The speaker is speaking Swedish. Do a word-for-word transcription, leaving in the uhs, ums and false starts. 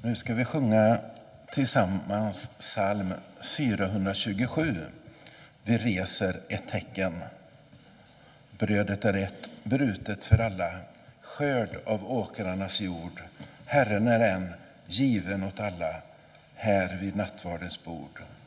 Nu ska vi sjunga tillsammans psalm fyrahundratjugosju. Vi reser ett tecken. Brödet är ett, brutet för alla, skörd av åkrarnas jord. Herren är en, given åt alla, här vid nattvardens bord.